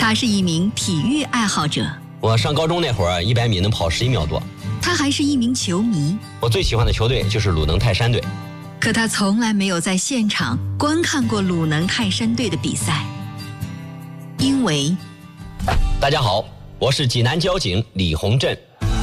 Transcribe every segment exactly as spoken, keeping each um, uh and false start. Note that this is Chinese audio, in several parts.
他是一名体育爱好者。 我上高中那会儿，一百米能跑十一秒多。 他还是一名球迷。 我最喜欢的球队就是鲁能泰山队。 可他从来没有在现场观看过鲁能泰山队的比赛，因为…… 大家好，我是济南交警李洪振。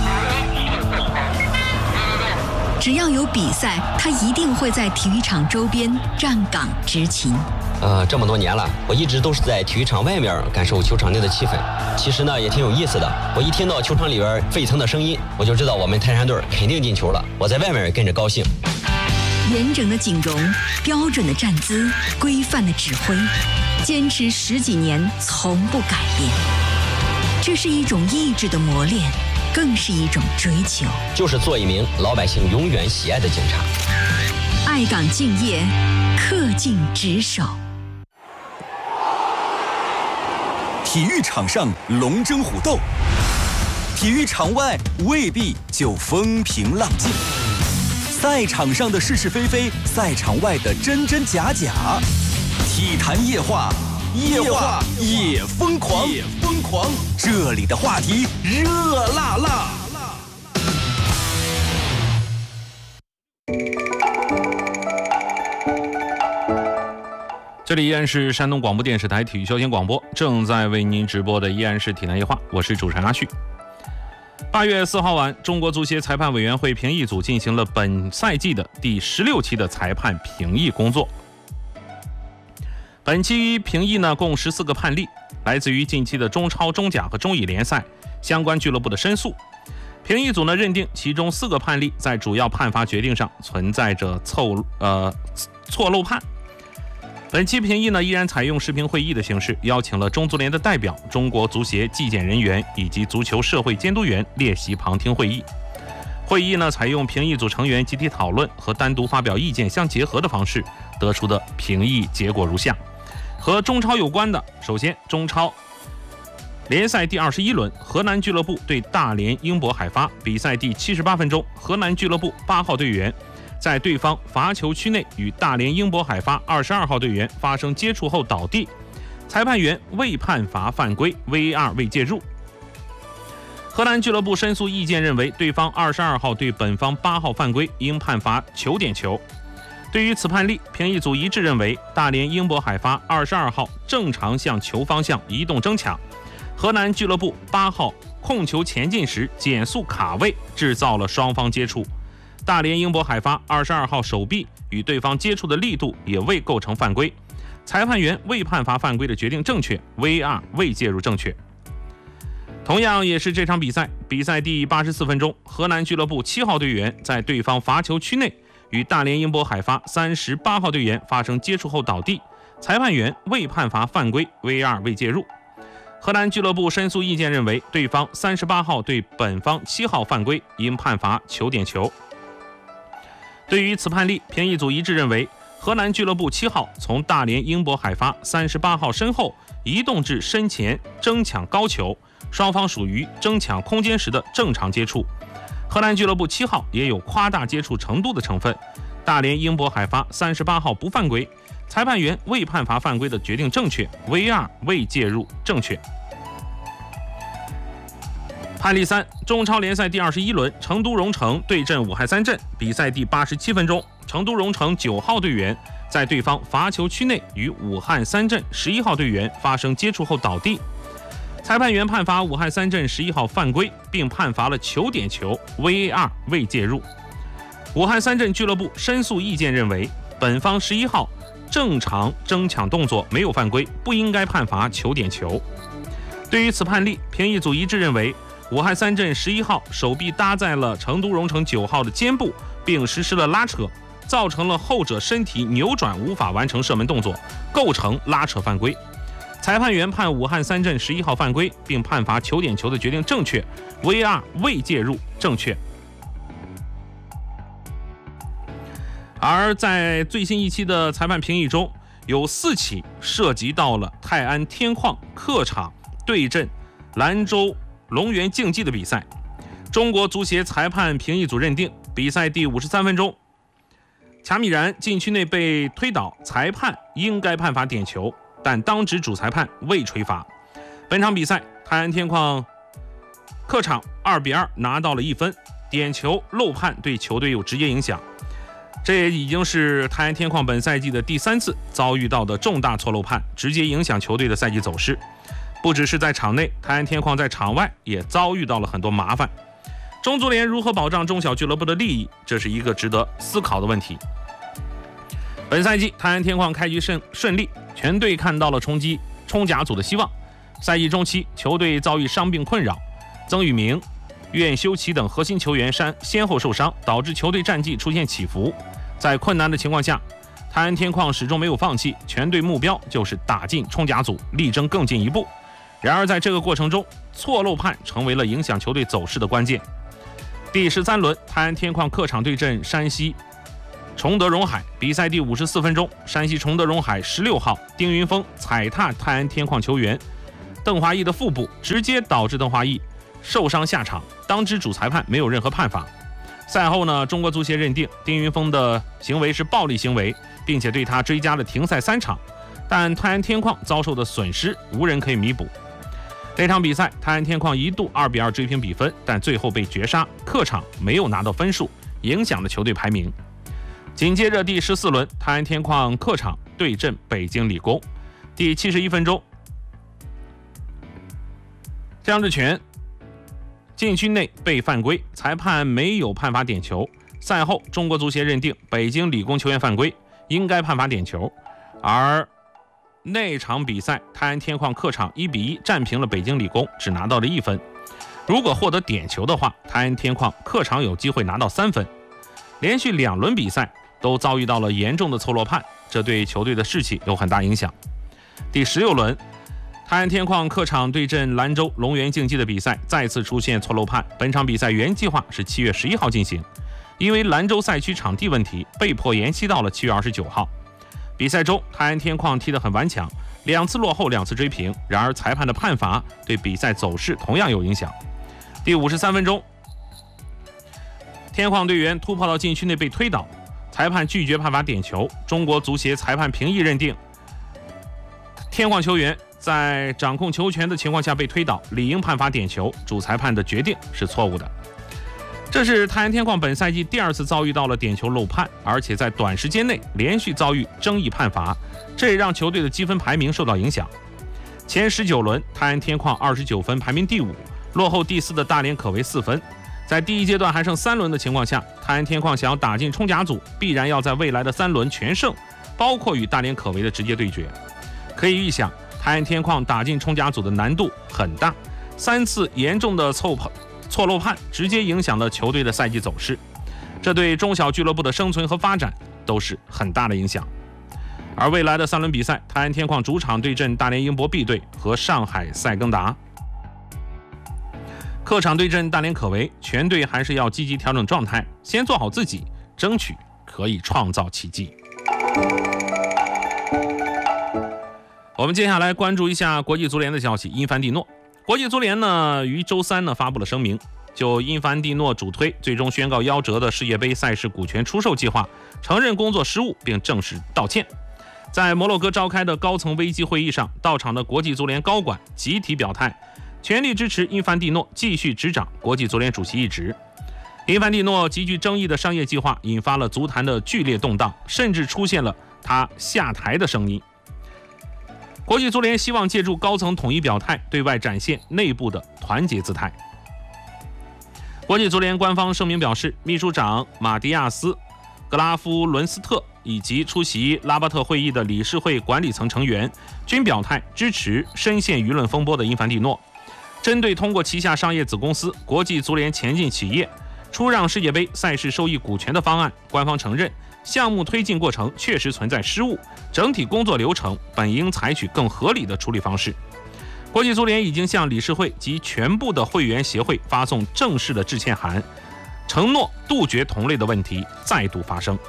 只要有比赛，他一定会在体育场周边站岗执勤。 呃，这么多年了，我一直都是在体育场外面感受球场内的气氛。其实呢，也挺有意思的。我一听到球场里边沸腾的声音，我就知道我们泰山队肯定进球了。我在外面也跟着高兴。 严整的警容，标准的站姿，规范的指挥，坚持十几年，从不改变。这是一种意志的磨练，更是一种追求。 就是做一名老百姓永远喜爱的警察。 爱岗敬业，恪尽职守。 体育场上龙争虎斗，体育场外未必就风平浪静。赛场上的是是非非，赛场外的真真假假。体坛夜话，夜话也疯狂，也疯狂。这里的话题热辣辣。 这里依然是山东广播电视台体育消闲广播，正在为您直播的依然是体坛夜话，我是主持人阿旭。八月四号晚，中国足协裁判委员会评议组进行了本赛季的第十六期的裁判评议工作。本期评议呢，共十四个判例，来自于近期的中超、中甲和中乙联赛相关俱乐部的申诉。评议组呢认定其中四个判例在主要判罚决定上存在着错呃错漏判。本期评议呢依然采用视频会议的形式，邀请了中足联的代表、中国足协纪检人员以及足球社会监督员列席旁听会议。会议呢采用评议组成员集体讨论和单独发表意见相结合的方式得出的评议结果如下。和中超有关的，首先中超联赛第二十一轮，河南俱乐部对大连英博海发，比赛第七十八分钟，河南俱乐部八号队员在对方罚球区内与大连英博海发二十二号队员发生接触后倒地，裁判员未判罚犯规 ，V A R 未介入。河南俱乐部申诉意见认为，对方二十二号对本方八号犯规，应判罚球点球。对于此判例，评议组一致认为，大连英博海发二十二号正常向球方向移动争抢，河南俱乐部八号控球前进时减速卡位，制造了双方接触。大连英博海发二十二号手臂与对方接触的力度也未构成犯规，裁判员未判罚犯规的决定正确 ，V A R 未介入正确。同样也是这场比赛，比赛第八十四分钟，河南俱乐部七号队员在对方罚球区内与大连英博海发三十八号队员发生接触后倒地，裁判员未判罚犯规 ，V A R 未介入。河南俱乐部申诉意见认为，对方三十八号对本方七号犯规，应判罚球点球。对于此判例，评议组一致认为，河南俱乐部七号从大连英博海发三十八号身后移动至身前争抢高球，双方属于争抢空间时的正常接触。河南俱乐部七号也有夸大接触程度的成分，大连英博海发三十八号不犯规，裁判员未判罚犯规的决定正确 ，V A R 未介入正确。判例三，中超联赛第二十一轮，成都蓉城对阵武汉三镇，比赛第八十七分钟，成都蓉城九号队员在对方罚球区内与武汉三镇十一号队员发生接触后倒地，裁判员判罚武汉三镇十一号犯规，并判罚了球点球 ，V A R 未介入。武汉三镇俱乐部申诉意见认为，本方十一号正常争抢动作没有犯规，不应该判罚球点球。对于此判例，评议组一致认为，武汉三镇十一号手臂搭在了成都蓉城九号的肩部，并实施了拉扯，造成了后者身体扭转无法完成射门动作，构成拉扯犯规。裁判员判武汉三镇十一号犯规，并判罚球点球的决定正确 ，V A R 未介入正确。而在最新一期的裁判评议中，有四起涉及到了泰安天矿客场对阵兰州龙源竞技的比赛，中国足协裁判评议组认定，比赛第五十三分钟，卡米然禁区内被推倒，裁判应该判罚点球，但当值主裁判未吹罚。 本场比赛，泰安天矿客场二比二拿到了一分，点球漏判对球队有直接影响。这也已经是泰安天矿本赛季的第三次遭遇到的重大错漏判，直接影响球队的赛季走势。不只是在场内，泰安天矿在场外也遭遇到了很多麻烦。中足联如何保障中小俱乐部的利益，这是一个值得思考的问题。本赛季泰安天矿开局顺顺利，全队看到了冲击冲甲组的希望。赛季中期，球队遭遇伤病困扰，曾宇明、苑修齐等核心球员先先后受伤，导致球队战绩出现起伏。在困难的情况下，泰安天矿始终没有放弃，全队目标就是打进冲甲组，力争更进一步。然而在这个过程中，错漏判成为了影响球队走势的关键。第十三轮，泰安天矿客场对阵山西崇德荣海，比赛第五十四分钟，山西崇德荣海十六号丁云峰踩踏泰安天矿球员邓华毅的腹部，直接导致邓华毅受伤下场，当值主裁判没有任何判罚。赛后呢，中国足协认定丁云峰的行为是暴力行为，并且对他追加了停赛三场，但泰安天矿遭受的损失无人可以弥补。这场比赛，泰安天矿一度二比二追平比分，但最后被绝杀，客场没有拿到分数，影响了球队排名。紧接着第十四轮，泰安天矿客场对阵北京理工，第七十一分钟，姜志全禁区内被犯规，裁判没有判罚点球。赛后，中国足协认定北京理工球员犯规，应该判罚点球。而那场比赛，泰安天矿客场一比一战平了北京理工，只拿到了一分。如果获得点球的话，泰安天矿客场有机会拿到三分。连续两轮比赛都遭遇到了严重的错落判，这对球队的士气有很大影响。第十六轮，泰安天矿客场对阵兰州龙源竞技的比赛再次出现错漏判。本场比赛原计划是七月十一号进行，因为兰州赛区场地问题被迫延期到了七月二十九号。比赛中，泰安天矿踢得很顽强，两次落后，两次追平。然而裁判的判罚对比赛走势同样有影响。第五十三分钟，天矿队员突破到禁区内被推倒，裁判拒绝判罚点球。中国足协裁判评议认定，天矿球员在掌控球权的情况下被推倒，理应判罚点球，主裁判的决定是错误的。这是泰安天矿本赛季第二次遭遇到了点球漏判，而且在短时间内连续遭遇争议判罚，这也让球队的积分排名受到影响。前十九轮，泰安天矿二十九分排名第五，落后第四的大连可为四分。在第一阶段还剩三轮的情况下，泰安天矿想要打进冲甲组，必然要在未来的三轮全胜，包括与大连可为的直接对决。可以预想，泰安天矿打进冲甲组的难度很大，三次严重的错错漏判直接影响了球队的赛季走势，这对中小俱乐部的生存和发展都是很大的影响。而未来的三轮比赛，泰安天矿主场对阵大连英博 B 队和上海赛更达，客场对阵大连可为，全队还是要积极调整状态，先做好自己，争取可以创造奇迹。我们接下来关注一下国际足联的消息。因凡蒂诺国际足联呢于周三呢发布了声明，就因凡蒂诺主推最终宣告夭折的世界杯赛事股权出售计划承认工作失误，并正式道歉。在摩洛哥召开的高层危机会议上，到场的国际足联高管集体表态，全力支持因凡蒂诺继续执掌国际足联主席一职。因凡蒂诺极具争议的商业计划引发了足坛的剧烈动荡，甚至出现了他下台的声音。国际足联希望借助高层统一表态，对外展现内部的团结姿态。国际足联官方声明表示，秘书长马迪亚斯·格拉夫伦斯特以及出席拉巴特会议的理事会管理层成员均表态支持深陷舆论风波的因凡蒂诺。针对通过旗下商业子公司国际足联前进企业出让世界杯赛事收益股权的方案，官方承认项目推进过程确实存在失误，整体工作流程本应采取更合理的处理方式。国际足联已经向理事会及全部的会员协会发送正式的致歉函，承诺杜绝同类的问题再度发生。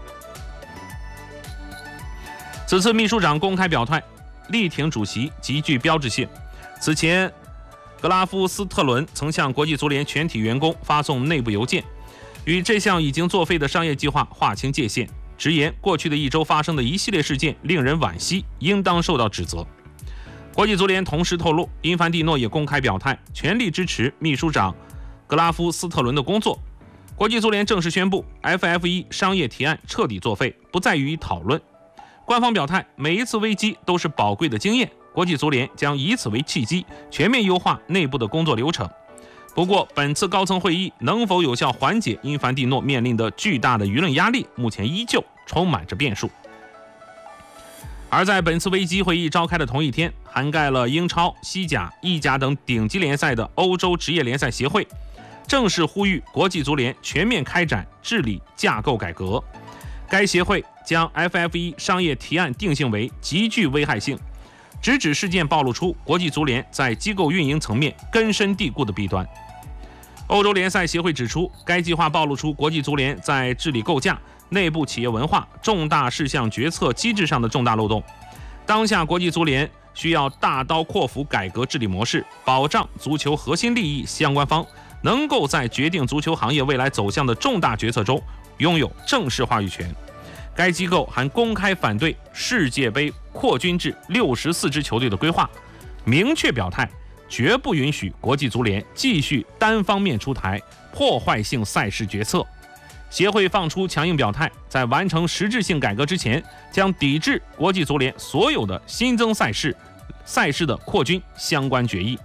此次秘书长公开表态力挺主席极具标志性。此前格拉夫斯特伦曾向国际足联全体员工发送内部邮件，与这项已经作废的商业计划划清界限，直言过去的一周发生的一系列事件令人惋惜，应当受到指责。 国际足联同时透露，因凡蒂诺也公开表态，全力支持秘书长格拉夫斯特伦的工作。国际足联正式宣布 F F 一 商业提案彻底作废，不再予以讨论。官方表态，每一次危机都是宝贵的经验，国际足联将以此为契机，全面优化内部的工作流程。不过，本次高层会议能否有效缓解因凡蒂诺面临的巨大的舆论压力，目前依旧充满着变数。而在本次危机会议召开的同一天，涵盖了英超、西甲、意甲等顶级联赛的欧洲职业联赛协会正式呼吁国际足联全面开展治理架构改革。该协会将 F F 一 商业提案定性为极具危害性，直指事件暴露出国际足联在机构运营层面根深蒂固的弊端。欧洲联赛协会指出，该计划暴露出国际足联在治理构架、内部企业文化、重大事项决策机制上的重大漏洞。当下国际足联需要大刀阔斧改革治理模式，保障足球核心利益相关方能够在决定足球行业未来走向的重大决策中拥有正式话语权。该机构还公开反对世界杯扩军至六十四支球队的规划，明确表态绝不允许国际足联继续单方面出台破坏性赛事决策。协会放出强硬表态，在完成实质性改革之前，将抵制国际足联所有的新增赛事、赛事的扩军相关决议。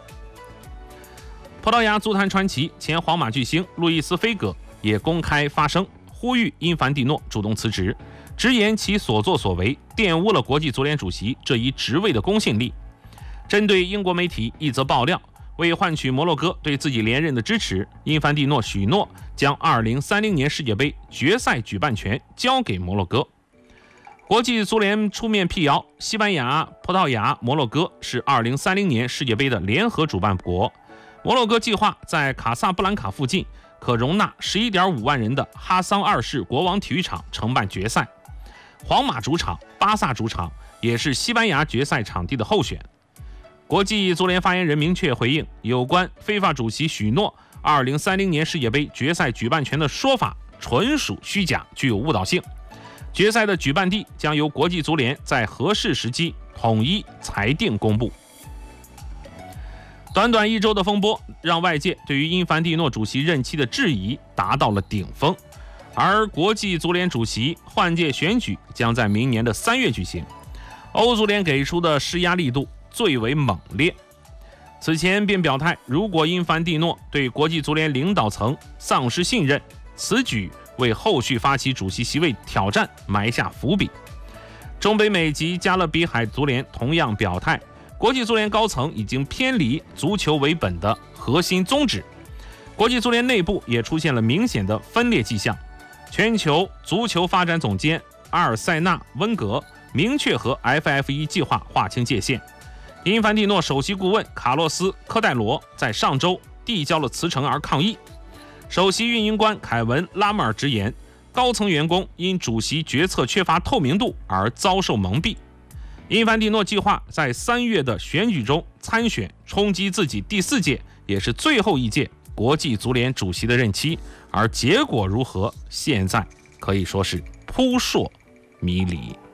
葡萄牙足坛传奇、前皇马巨星路易斯·菲戈也公开发声，呼吁因凡蒂诺主动辞职，直言其所作所为玷污了国际足联主席这一职位的公信力。针对英国媒体一则爆料，为换取摩洛哥对自己连任的支持，因凡蒂诺许诺将二零三零年世界杯决赛举办权交给摩洛哥。国际足联出面辟谣，西班牙、葡萄牙、摩洛哥是二零三零年世界杯的联合主办国。摩洛哥计划在卡萨布兰卡附近可容纳 十一点五万人的哈桑二世国王体育场承办决赛。皇马主场、巴萨主场也是西班牙决赛场地的候选。国际足联发言人明确回应，有关非法主席许诺二零三零年世界杯决赛举办权的说法纯属虚假，具有误导性。决赛的举办地将由国际足联在合适时机统一裁定公布。短短一周的风波，让外界对于因凡蒂诺主席任期的质疑达到了顶峰，而国际足联主席换届选举将在明年的三月举行。欧足联给出的施压力度最为猛烈。此前便表态，如果因凡蒂诺对国际足联领导层丧失信任，此举为后续发起主席席位挑战埋下伏笔。中北美及加勒比海足联同样表态，国际足联高层已经偏离足球为本的核心宗旨。国际足联内部也出现了明显的分裂迹象。全球足球发展总监阿尔塞纳·温格明确和 F F 一 计划划清界限。因凡蒂诺首席顾问卡洛斯·科戴罗在上周递交了辞呈而抗议。首席运营官凯文·拉莫尔直言，高层员工因主席决策缺乏透明度而遭受蒙蔽。因凡蒂诺计划在三月的选举中参选，冲击自己第四届也是最后一届国际足联主席的任期，而结果如何，现在可以说是扑朔迷离。